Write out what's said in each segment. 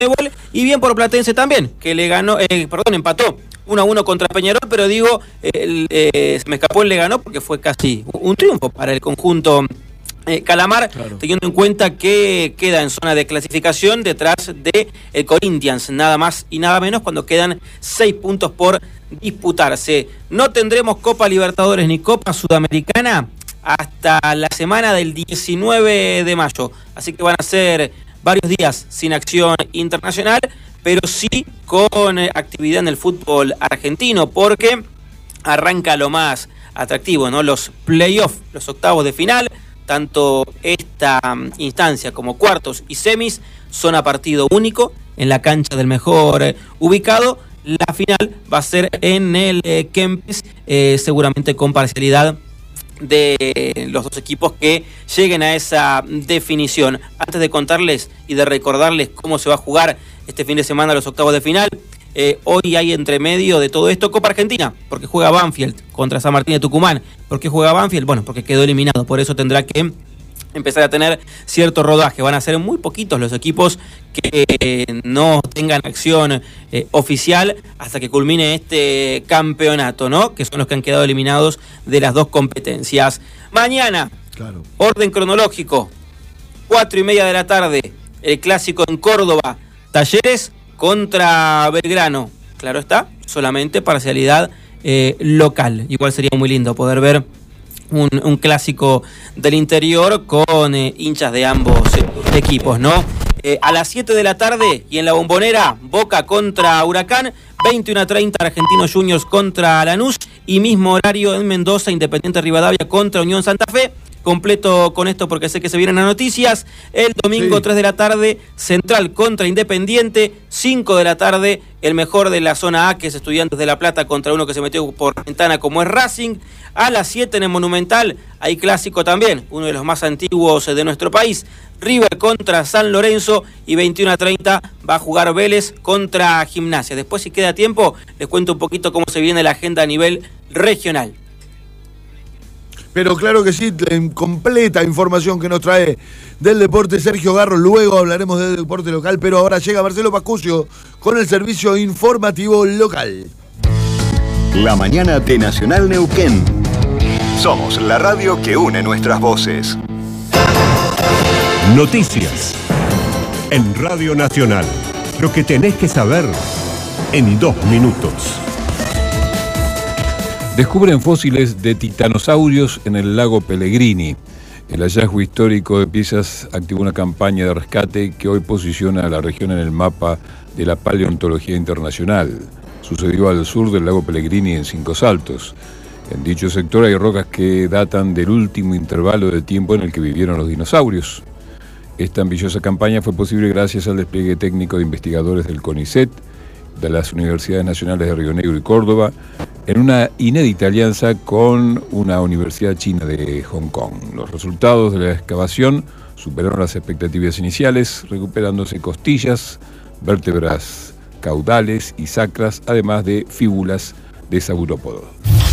Conmebol, y bien por Platense también, que le ganó, empató 1-1 contra Peñarol, pero digo, se me escapó, le ganó porque fue casi un triunfo para el conjunto Calamar, claro, teniendo en cuenta que queda en zona de clasificación detrás de el Corinthians, nada más y nada menos, cuando quedan 6 puntos por disputarse. No tendremos Copa Libertadores ni Copa Sudamericana hasta la semana del 19 de mayo, así que van a ser varios días sin acción internacional, pero sí con actividad en el fútbol argentino, porque arranca lo más atractivo, ¿no? Los playoffs, los octavos de final. Tanto esta instancia como cuartos y semis son a partido único en la cancha del mejor ubicado. La final va a ser en el Kempes, seguramente con parcialidad de los dos equipos que lleguen a esa definición. Antes de contarles y de recordarles cómo se va a jugar este fin de semana los octavos de final, hoy hay entre medio de todo esto Copa Argentina, porque juega Banfield contra San Martín de Tucumán. ¿Por qué juega Banfield? Bueno, porque quedó eliminado, por eso tendrá que empezar a tener cierto rodaje. Van a ser muy poquitos los equipos que no tengan acción oficial hasta que culmine este campeonato, ¿no? Que son los que han quedado eliminados de las dos competencias. Mañana, claro, orden cronológico, 4:30 de la tarde, el clásico en Córdoba, Talleres contra Belgrano. Claro está, solamente parcialidad local. Igual sería muy lindo poder ver un clásico del interior con hinchas de ambos equipos, ¿no? A las 7 de la tarde y en la Bombonera, Boca contra Huracán, 21:30 Argentinos Juniors contra Lanús, y mismo horario en Mendoza, Independiente Rivadavia contra Unión Santa Fe. Completo con esto porque sé que se vienen las noticias. El domingo, sí, 3 de la tarde, Central contra Independiente. 5 de la tarde, el mejor de la zona A, que es Estudiantes de La Plata, contra uno que se metió por ventana como es Racing. A las 7 en el Monumental hay clásico también, uno de los más antiguos de nuestro país, River contra San Lorenzo, y 21:30 va a jugar Vélez contra Gimnasia. Después, si queda tiempo, les cuento un poquito cómo se viene la agenda a nivel regional. Pero claro que sí, completa información que nos trae del deporte Sergio Garro. Luego hablaremos del deporte local, pero ahora llega Marcelo Pascucio con el servicio informativo local. La mañana de Nacional Neuquén. Somos la radio que une nuestras voces. Noticias en Radio Nacional. Lo que tenés que saber en 2 minutos. Descubren fósiles de titanosaurios en el lago Pellegrini. El hallazgo histórico de piezas activó una campaña de rescate que hoy posiciona a la región en el mapa de la paleontología internacional. Sucedió al sur del lago Pellegrini, en Cinco Saltos. En dicho sector hay rocas que datan del último intervalo de tiempo en el que vivieron los dinosaurios. Esta ambiciosa campaña fue posible gracias al despliegue técnico de investigadores del CONICET, de las Universidades Nacionales de Río Negro y Córdoba, en una inédita alianza con una universidad china de Hong Kong. Los resultados de la excavación superaron las expectativas iniciales, recuperándose costillas, vértebras caudales y sacras, además de fíbulas de saurópodos.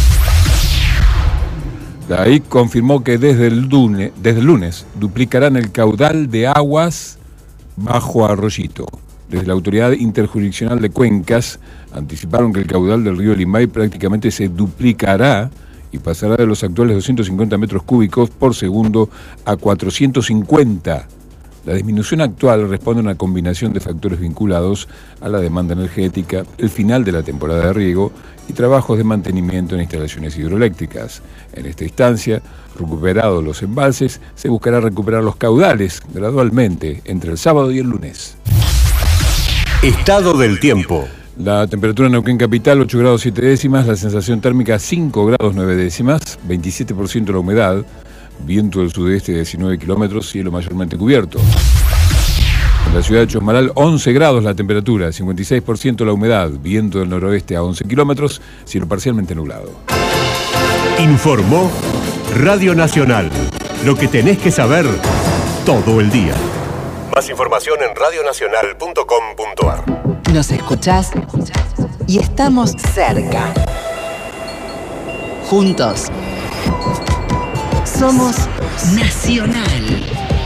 La AIC confirmó que desde el lunes duplicarán el caudal de aguas bajo Arroyito. Desde la Autoridad Interjurisdiccional de Cuencas anticiparon que el caudal del río Limay prácticamente se duplicará y pasará de los actuales 250 metros cúbicos por segundo a 450. La disminución actual responde a una combinación de factores vinculados a la demanda energética, el final de la temporada de riego y trabajos de mantenimiento en instalaciones hidroeléctricas. En esta instancia, recuperados los embalses, se buscará recuperar los caudales gradualmente entre el sábado y el lunes. Estado del tiempo. La temperatura en Neuquén capital 8 grados 7 décimas, la sensación térmica 5 grados 9 décimas, 27% la humedad, viento del sudeste de 19 kilómetros, cielo mayormente cubierto. En la ciudad de Chosmalal 11 grados la temperatura, 56% la humedad, viento del noroeste a 11 kilómetros, cielo parcialmente nublado. Informó Radio Nacional. Lo que tenés que saber todo el día. Más información en radionacional.com.ar. Nos escuchás y estamos cerca. Juntos somos Nacional.